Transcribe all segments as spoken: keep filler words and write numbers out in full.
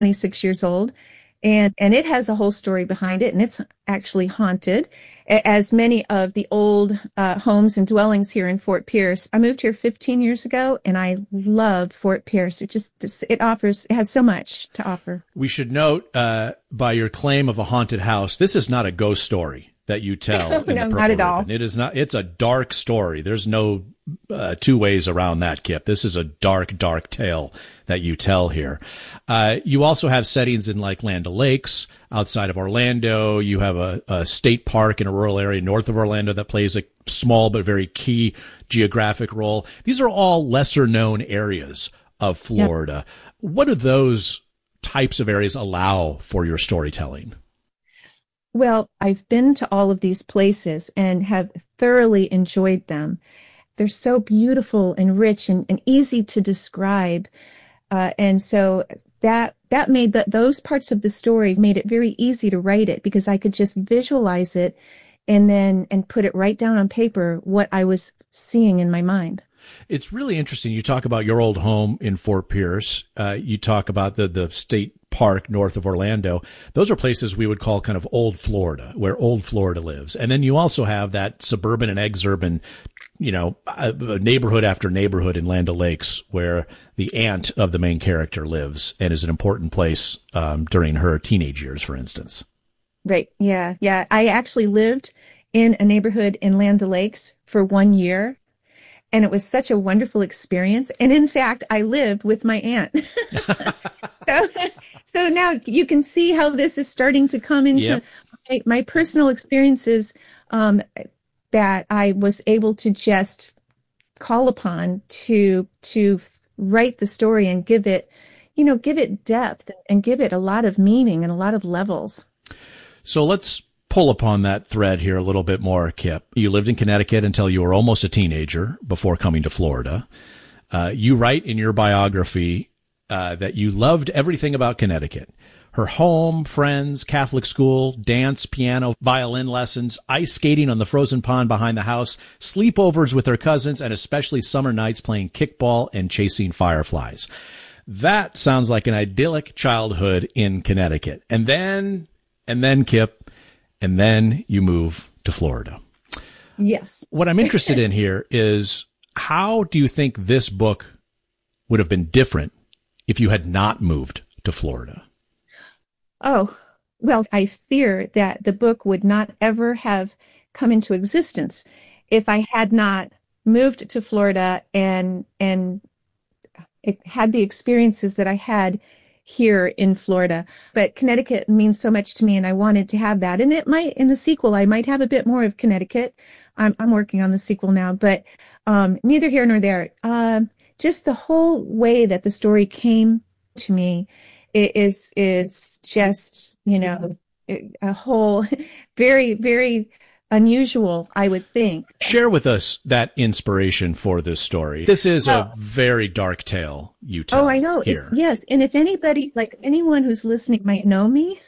twenty-six years old. And, and it has a whole story behind it, and it's actually haunted, as many of the old uh, homes and dwellings here in Fort Pierce. I moved here fifteen years ago, and I love Fort Pierce. It just, it offers, it has so much to offer. We should note, uh, by your claim of a haunted house, this is not a ghost story that you tell in no, the Purple not at all. Ribbon. It is not. It's a dark story. There's no uh, two ways around that, Kip. This is a dark, dark tale that you tell here. Uh, you also have settings in like Land O'Lakes, outside of Orlando. You have a, a state park in a rural area north of Orlando that plays a small but very key geographic role. These are all lesser known areas of Florida. Yep. What do those types of areas allow for your storytelling? Well, I've been to all of these places and have thoroughly enjoyed them. They're so beautiful and rich and, and easy to describe. Uh, and so that that made that those parts of the story made it very easy to write it, because I could just visualize it and then and put it right down on paper what I was seeing in my mind. It's really interesting. You talk about your old home in Fort Pierce. Uh, you talk about the, the state park north of Orlando. Those are places we would call kind of old Florida, where old Florida lives. And then you also have that suburban and exurban, you know, uh, neighborhood after neighborhood in Land O'Lakes, where the aunt of the main character lives and is an important place um, during her teenage years, for instance. Right. Yeah. Yeah. I actually lived in a neighborhood in Land O'Lakes for one year. And it was such a wonderful experience. And in fact, I lived with my aunt. so, so now you can see how this is starting to come into yep. my, my personal experiences um, that I was able to just call upon to to write the story and give it, you know, give it depth and give it a lot of meaning and a lot of levels. So let's pull upon that thread here a little bit more, Kip. You lived in Connecticut until you were almost a teenager before coming to Florida. Uh, you write in your biography uh, that you loved everything about Connecticut. Her home, friends, Catholic school, dance, piano, violin lessons, ice skating on the frozen pond behind the house, sleepovers with her cousins, and especially summer nights playing kickball and chasing fireflies. That sounds like an idyllic childhood in Connecticut. And then, and then, Kip, and then you move to Florida. Yes. What I'm interested in here is, how do you think this book would have been different if you had not moved to Florida? Oh, well, I fear that the book would not ever have come into existence if I had not moved to Florida and and it had the experiences that I had here in Florida. But Connecticut means so much to me, and I wanted to have that. And it might, in the sequel, I might have a bit more of Connecticut. I'm, I'm working on the sequel now, but um, neither here nor there. Uh, just the whole way that the story came to me it is it's just, you know, a whole very, very unusual, I would think. Share with us that inspiration for this story. This is oh. a very dark tale you tell. Oh, I know. Here. It's, yes. And if anybody, like anyone who's listening might know me,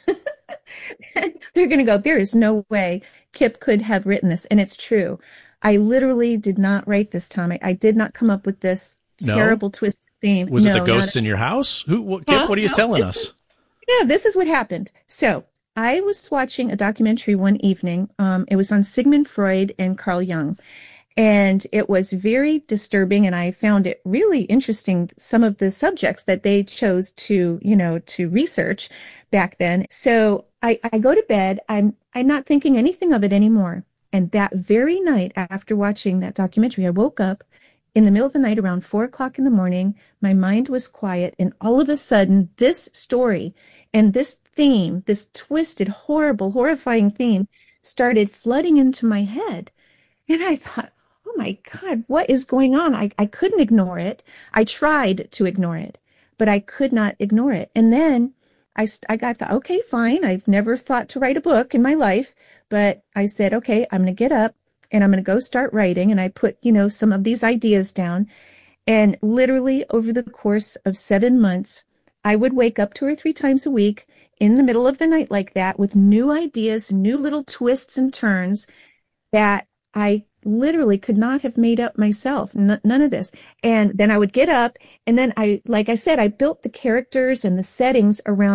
they're going to go, there is no way Kip could have written this. And it's true. I literally did not write this, Tom. I, I did not come up with this no? terrible twisted theme. Was no, it the ghosts not, in your house? Who? What, Kip, huh? what are you no, telling us? Yeah, this is what happened. So I was watching a documentary one evening. Um, it was on Sigmund Freud and Carl Jung. And it was very disturbing, and I found it really interesting, some of the subjects that they chose to, you know, to research back then. So I, I go to bed. I'm, I'm not thinking anything of it anymore. And that very night, after watching that documentary, I woke up in the middle of the night around four o'clock in the morning. My mind was quiet, and all of a sudden, this story and this theme, this twisted, horrible, horrifying theme, started flooding into my head. And I thought, oh my God, what is going on? I, I couldn't ignore it. I tried to ignore it, but I could not ignore it. And then I, I got, thought, okay, fine. I've never thought to write a book in my life, but I said, okay, I'm going to get up and I'm going to go start writing. And I put, you know, some of these ideas down. And literally over the course of seven months, I would wake up two or three times a week in the middle of the night like that with new ideas, new little twists and turns that I literally could not have made up myself. N- none of this. And then I would get up, and then I, like I said, I built the characters and the settings around